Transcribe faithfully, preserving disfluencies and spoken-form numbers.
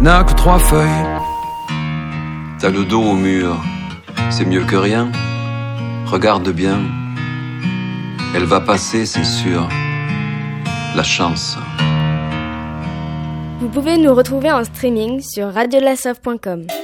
n'a que trois feuilles. T'as le dos au mur, c'est mieux que rien. Regarde bien, elle va passer, c'est sûr. La chance. Vous pouvez nous retrouver en streaming sur radio la sauve point com.